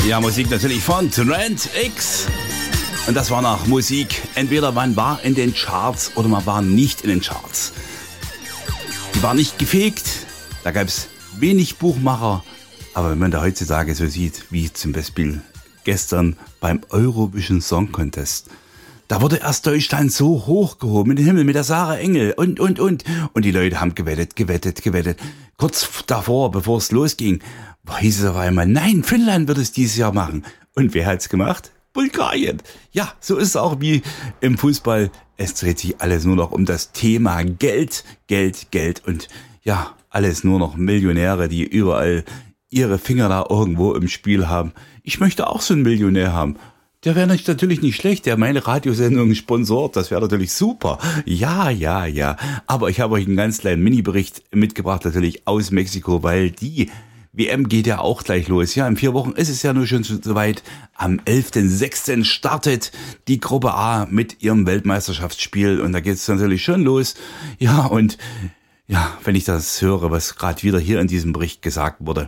Ja, Musik natürlich von Trend X. Und das war noch Musik. Entweder man war in den Charts oder man war nicht in den Charts. Die war nicht gefegt. Da gab es wenig Buchmacher. Aber wenn man da heutzutage so sieht, wie zum Beispiel gestern beim Eurovision Song Contest, da wurde erst Deutschland so hochgehoben in den Himmel mit der Sarah Engel und. Und die Leute haben gewettet. Kurz davor, bevor es losging, hieß es auf einmal, nein, Finnland wird es dieses Jahr machen. Und wer hat's gemacht? Bulgarien. Ja, so ist es auch wie im Fußball. Es dreht sich alles nur noch um das Thema Geld. Und ja, alles nur noch Millionäre, die überall ihre Finger da irgendwo im Spiel haben. Ich möchte auch so einen Millionär haben. Der wäre natürlich nicht schlecht, der meine Radiosendung sponsort, das wäre natürlich super. Ja. Aber ich habe euch einen ganz kleinen Mini-Bericht mitgebracht, natürlich aus Mexiko, weil die WM geht ja auch gleich los. Ja, in 4 Wochen ist es ja nur schon soweit. Am 11.06. startet die Gruppe A mit ihrem Weltmeisterschaftsspiel und da geht es natürlich schon los. Ja, und ja, wenn ich das höre, was gerade wieder hier in diesem Bericht gesagt wurde.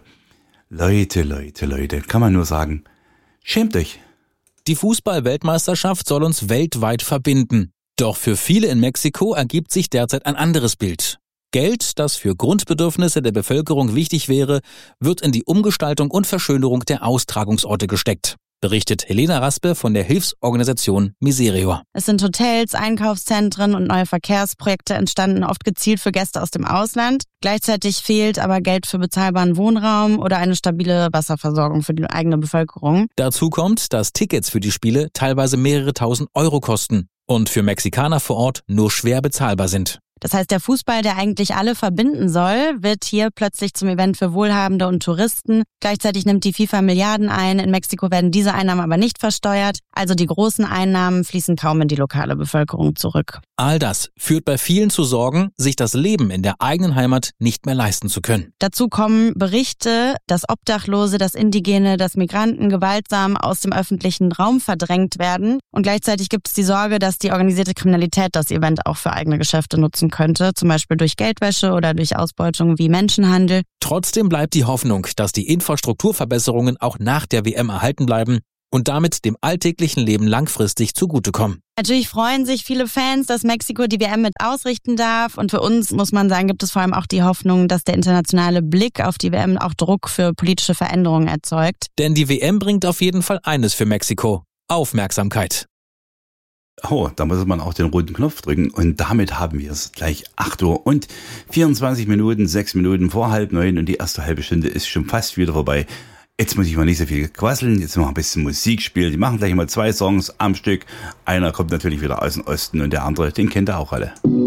Leute, kann man nur sagen, schämt euch. Die Fußball-Weltmeisterschaft soll uns weltweit verbinden. Doch für viele in Mexiko ergibt sich derzeit ein anderes Bild. Geld, das für Grundbedürfnisse der Bevölkerung wichtig wäre, wird in die Umgestaltung und Verschönerung der Austragungsorte gesteckt, berichtet Helena Raspe von der Hilfsorganisation Miserior. Es sind Hotels, Einkaufszentren und neue Verkehrsprojekte entstanden, oft gezielt für Gäste aus dem Ausland. Gleichzeitig fehlt aber Geld für bezahlbaren Wohnraum oder eine stabile Wasserversorgung für die eigene Bevölkerung. Dazu kommt, dass Tickets für die Spiele teilweise mehrere tausend Euro kosten und für Mexikaner vor Ort nur schwer bezahlbar sind. Das heißt, der Fußball, der eigentlich alle verbinden soll, wird hier plötzlich zum Event für Wohlhabende und Touristen. Gleichzeitig nimmt die FIFA Milliarden ein. In Mexiko werden diese Einnahmen aber nicht versteuert. Also die großen Einnahmen fließen kaum in die lokale Bevölkerung zurück. All das führt bei vielen zu Sorgen, sich das Leben in der eigenen Heimat nicht mehr leisten zu können. Dazu kommen Berichte, dass Obdachlose, dass Indigene, dass Migranten gewaltsam aus dem öffentlichen Raum verdrängt werden. Und gleichzeitig gibt es die Sorge, dass die organisierte Kriminalität das Event auch für eigene Geschäfte nutzen könnte, zum Beispiel durch Geldwäsche oder durch Ausbeutung wie Menschenhandel. Trotzdem bleibt die Hoffnung, dass die Infrastrukturverbesserungen auch nach der WM erhalten bleiben und damit dem alltäglichen Leben langfristig zugutekommen. Natürlich freuen sich viele Fans, dass Mexiko die WM mit ausrichten darf. Und für uns, muss man sagen, gibt es vor allem auch die Hoffnung, dass der internationale Blick auf die WM auch Druck für politische Veränderungen erzeugt. Denn die WM bringt auf jeden Fall eines für Mexiko: Aufmerksamkeit. Oh, da muss man auch den roten Knopf drücken und damit haben wir es gleich 8 Uhr und 24 Minuten, 6 Minuten vor 8:30 und die erste halbe Stunde ist schon fast wieder vorbei. Jetzt muss ich mal nicht so viel quasseln, jetzt noch ein bisschen Musik spielen. Die machen gleich mal 2 Songs am Stück. Einer kommt natürlich wieder aus dem Osten und der andere, den kennt ihr auch alle.